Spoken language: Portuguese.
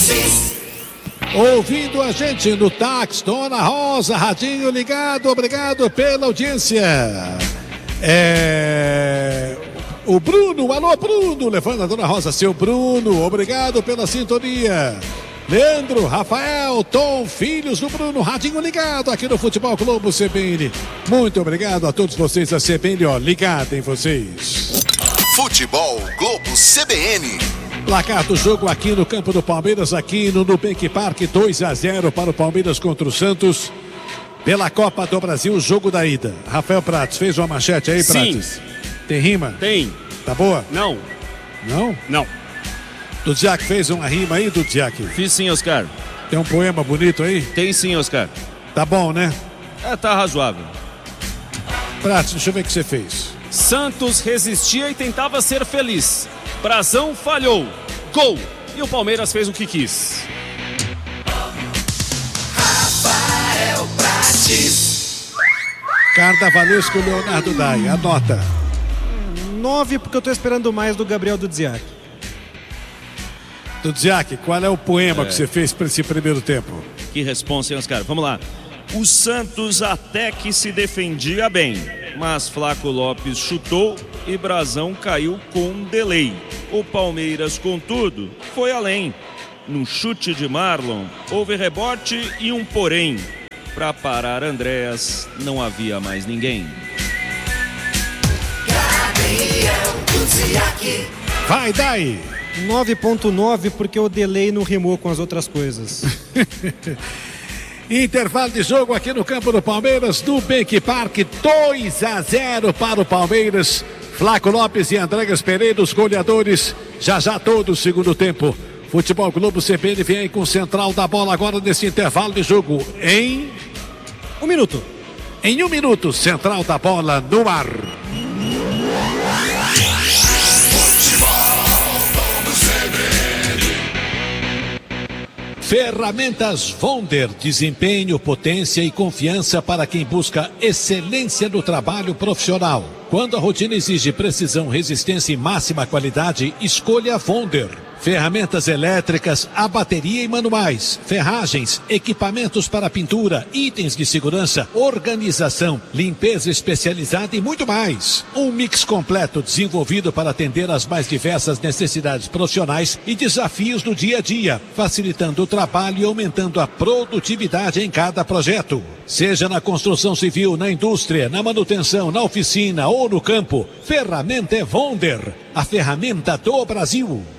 Ouvindo a gente no táxi, Dona Rosa, radinho ligado, obrigado pela audiência. O Bruno, alô Bruno, levando a Dona Rosa, seu Bruno, obrigado pela sintonia. Leandro, Rafael, Tom, filhos do Bruno, radinho ligado aqui no Futebol Globo CBN. Muito obrigado a todos vocês da CBN, ligado em vocês. Futebol Globo CBN. Placar do jogo aqui no campo do Palmeiras, aqui no Nubank Park, 2-0 para o Palmeiras contra o Santos. Pela Copa do Brasil, jogo da ida. Rafael Prates, fez uma manchete aí, Prates? Sim. Tem rima? Tem. Tá boa? Não. Não? Não. Dudziak fez uma rima aí, Dudziak? Fiz sim, Oscar. Tem um poema bonito aí? Tem sim, Oscar. Tá bom, né? Tá razoável. Prates, deixa eu ver o que você fez. Santos resistia e tentava ser feliz. Brazão falhou. Gol. E o Palmeiras fez o que quis. Rafael Prates. Carnavalesco Leonardo Dai, anota. 9, porque eu tô esperando mais do Gabriel Dudziak. Dudziak, qual é o poema que você fez para esse primeiro tempo? Que responsa, hein, Oscar? Vamos lá. O Santos até que se defendia bem, mas Flaco Lopes chutou e Brazão caiu com delay. O Palmeiras, contudo, foi além. No chute de Marlon, houve rebote e um porém. Para parar Andréas, não havia mais ninguém. Vai, Dai! 9.9, porque o delay não rimou com as outras coisas. Intervalo de jogo aqui no campo do Palmeiras, no Nubank Park, 2-0 para o Palmeiras. Flaco Lopes e Andréas Pereira, os goleadores, já todo o segundo tempo. Futebol Globo CBN vem aí com o central da bola agora nesse intervalo de jogo em... 1 minuto. Em 1 minuto, central da bola no ar. Ferramentas Wonder, desempenho, potência e confiança para quem busca excelência no trabalho profissional. Quando a rotina exige precisão, resistência e máxima qualidade, escolha Wonder. Ferramentas elétricas, a bateria e manuais, ferragens, equipamentos para pintura, itens de segurança, organização, limpeza especializada e muito mais. Um mix completo desenvolvido para atender às mais diversas necessidades profissionais e desafios do dia a dia, facilitando o trabalho e aumentando a produtividade em cada projeto. Seja na construção civil, na indústria, na manutenção, na oficina ou no campo, ferramenta é Wonder, a ferramenta do Brasil.